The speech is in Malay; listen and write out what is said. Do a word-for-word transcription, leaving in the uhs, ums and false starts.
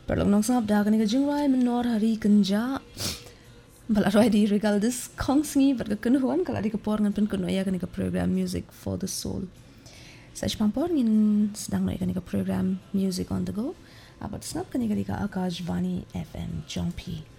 Perlong nong sangap dah kani ka jingrai menor hari kenja. Balaroi di regaldus kongsngi ber ka kenuan kala di kepor ngan pen kenoya kani ka program Music for the Soul. Saya pampor ngin sedang noi kani ka program Music on the Go. Abat snap kani ka di ka Akashvani F M Jongpi.